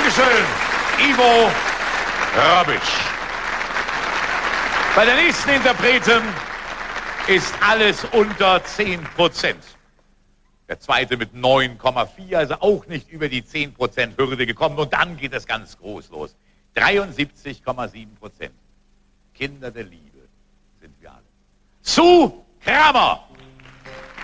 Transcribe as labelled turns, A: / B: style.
A: Dankeschön, Ivo Robitsch. Bei der nächsten Interpretin ist alles unter 10%. Der zweite mit 9,4, also auch nicht über die 10% Hürde gekommen. Und dann geht es ganz groß los. 73,7%. Kinder der Liebe sind wir alle. Sue Kramer.